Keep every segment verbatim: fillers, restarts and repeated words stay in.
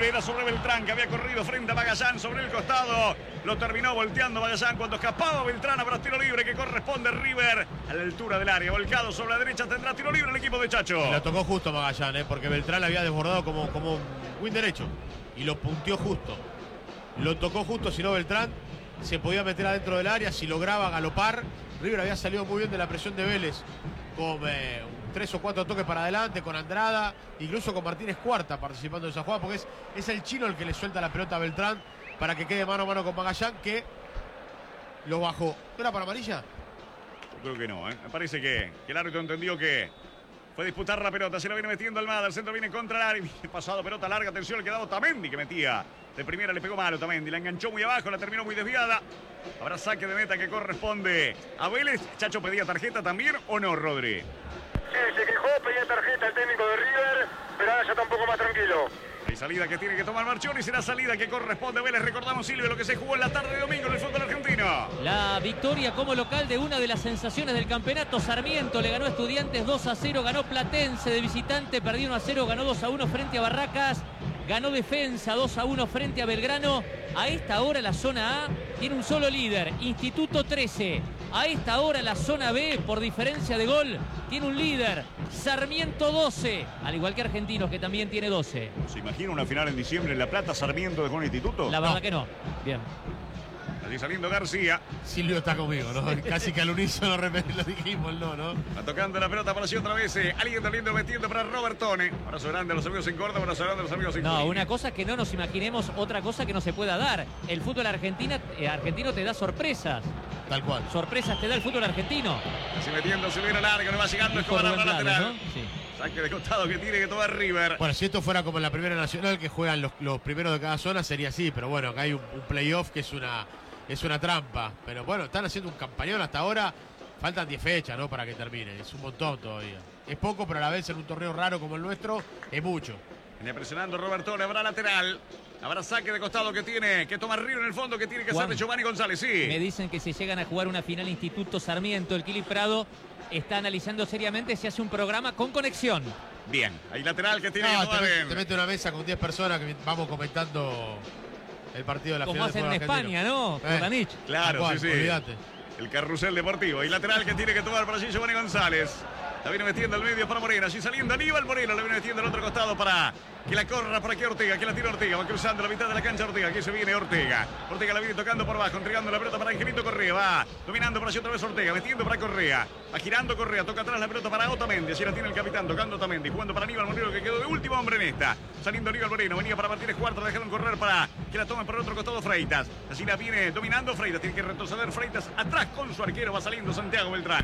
Era sobre Beltrán, que había corrido frente a Magallán sobre el costado. Lo terminó volteando Magallán cuando escapaba Beltrán. Habrá tiro libre que corresponde a River a la altura del área. Volcado sobre la derecha, tendrá tiro libre el equipo de Chacho. Se la tocó justo Magallán, ¿eh? Porque Beltrán la había desbordado como, como un win derecho. Y lo punteó justo. Lo tocó justo, si no Beltrán se podía meter adentro del área. Si lograba galopar, River había salido muy bien de la presión de Vélez. Con eh, tres o cuatro toques para adelante, con Andrada, incluso con Martínez Cuarta participando en esa jugada, porque es, es el chino el que le suelta la pelota a Beltrán para que quede mano a mano con Magallán, que lo bajó. ¿No era para amarilla? Yo creo que no, ¿eh? Me parece que, que el árbitro entendió que fue disputar la pelota, se la viene metiendo Almada, el centro viene contra el área, pasado pelota larga, atención, le quedaba Otamendi que metía. De primera le pegó mal Otamendi, la enganchó muy abajo, la terminó muy desviada. Habrá saque de meta que corresponde a Vélez. Chacho pedía tarjeta también, ¿o no, Rodri? Sí, se quejó, pedía tarjeta el técnico de River, pero ahora ya está un poco más tranquilo. Hay salida que tiene que tomar Marchioni y será salida que corresponde a Vélez. Recordamos, Silvio, lo que se jugó en la tarde de domingo en el fútbol argentino. La victoria como local de una de las sensaciones del campeonato. Sarmiento le ganó a Estudiantes dos a cero, ganó Platense de visitante, perdió uno a cero, ganó dos a uno frente a Barracas. Ganó Defensa dos a uno frente a Belgrano. A esta hora la zona A tiene un solo líder, Instituto trece. A esta hora la zona B, por diferencia de gol, tiene un líder, Sarmiento doce. Al igual que Argentinos, que también tiene doce. ¿Se imagina una final en diciembre en La Plata, Sarmiento de Juan Instituto? La verdad no. que no. Bien. Allí saliendo García. Silvio está conmigo, ¿no? Casi que al unísono lo dijimos, no, ¿no? Va tocando la pelota para allí otra vez. Eh, alguien saliendo metiendo para Robertone. Abrazo grande a los amigos en Córdoba, abrazo grande a los amigos en No, Junín. una cosa que no nos imaginemos, otra cosa que no se pueda dar. El fútbol argentina, eh, argentino te da sorpresas. Tal cual. Sorpresas te da el fútbol argentino. Así metiendo, se viene largo, le va llegando Escobar a la lateral. ¿No? Sí. Saque de costado que tiene que tomar River. Bueno, si esto fuera como en la Primera Nacional, que juegan los, los primeros de cada zona, sería así. Pero bueno, acá hay un, un playoff que es una... Es una trampa, pero bueno, están haciendo un campañón hasta ahora. Faltan diez fechas, ¿no? Para que termine. Es un montón todavía. Es poco, pero a la vez en un torneo raro como el nuestro, es mucho. Viene presionando Robertone, habrá lateral. Habrá saque de costado que tiene que tomar Río en el fondo, que tiene que hacer de Giovanni González, sí. Me dicen que si llegan a jugar una final Instituto Sarmiento, el Kili Prado está analizando seriamente si hace un programa con conexión. Bien, hay lateral que tiene no, que tomar te, en... te mete una mesa con diez personas que vamos comentando el partido de la como final. Como hacen en España, ¿no? Con eh, Danich. Claro, cual, sí, sí. Olvídate. El carrusel deportivo. Y lateral que tiene que tomar por allí Giovanni González. La viene metiendo al medio para Morena. Así saliendo Aníbal Moreno. La viene metiendo al otro costado para que la corra por aquí Ortega. Que la tira Ortega. Va cruzando la mitad de la cancha Ortega. Aquí se viene Ortega. Ortega la viene tocando por abajo. Entregando la pelota para Angelito Correa. Va dominando por allí otra vez Ortega. Metiendo para Correa. Va girando Correa. Toca atrás la pelota para Otamendi. Así la tiene el capitán. Tocando Otamendi. Jugando para Aníbal Moreno, que quedó de último hombre en esta. Saliendo Aníbal Moreno. Venía para Martínez Cuarta. Dejaron correr para que la tome por el otro costado Freitas. Así la viene dominando Freitas. Tiene que retroceder Freitas atrás con su arquero. Va saliendo Santiago Beltrán.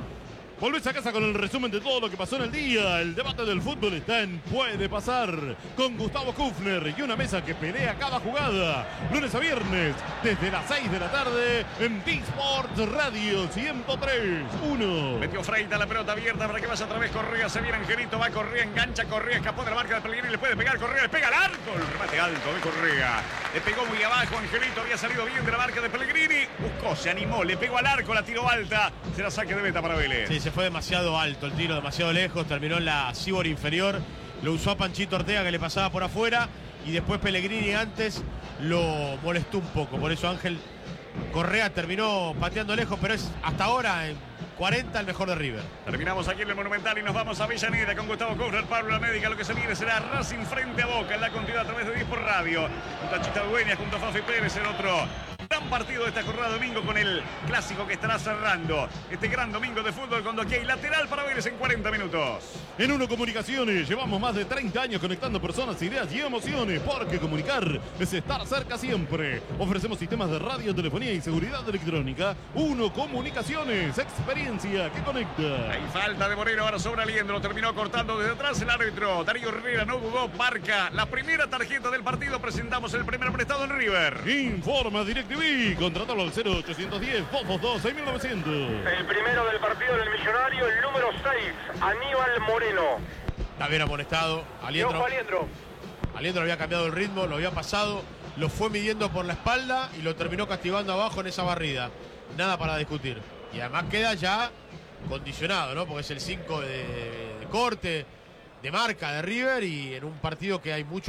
Volvés a casa con el resumen de todo lo que pasó en el día. El debate del fútbol está en Puede Pasar con Gustavo Kufner y una mesa que pelea cada jugada. Lunes a viernes desde las seis de la tarde en D-Sport Radio ciento tres punto uno. Metió Freita la pelota abierta para que vaya otra vez Correa. Se viene Angelito, va Correa, engancha Correa, escapó de la marca de Pellegrini, le puede pegar Correa, le pega al arco. El remate alto de Correa. Le pegó muy abajo, Angelito había salido bien de la marca de Pellegrini. Buscó, se animó, le pegó al arco, la tiró alta. Será saque de meta para Vélez. Sí, se fue demasiado alto el tiro, demasiado lejos. Terminó en la cibor inferior. Lo usó a Panchito Ortega, que le pasaba por afuera. Y después Pellegrini antes lo molestó un poco. Por eso Ángel Correa terminó pateando lejos, pero es hasta ahora en cuarenta el mejor de River. Terminamos aquí en el Monumental y nos vamos a Avellaneda con Gustavo Kufner, Pablo La Médica. Lo que se viene será Racing frente a Boca en la continuidad a través de D-Sport Radio. Junto a Chita Dueñas, junto a Fafi Pérez, el otro gran partido de esta jornada de domingo con el clásico que estará cerrando este gran domingo de fútbol cuando aquí hay lateral para Vélez en cuarenta minutos. En Uno Comunicaciones llevamos más de treinta años conectando personas, ideas y emociones, porque comunicar es estar cerca siempre. Ofrecemos sistemas de radio, telefonía y seguridad electrónica. Uno Comunicaciones, experiencia que conecta. Hay falta de Moreno, ahora sobra Aliendro, lo terminó cortando desde atrás el árbitro. Darío Herrera no dudó, marca la primera tarjeta del partido. Presentamos el primer prestado en River. Informa DirecTV, contratalo al cero ochocientos diez, dos dos dos, seis mil novecientos. El primero del partido del Millonario, el número seis, Aníbal Moreno. Está bien amonestado. Aliendro, Aliendro. Aliendro había cambiado el ritmo, lo había pasado, lo fue midiendo por la espalda y lo terminó castigando abajo en esa barrida. Nada para discutir. Y además queda ya condicionado, ¿no? Porque es el cinco de, de corte, de marca de River y en un partido que hay mucho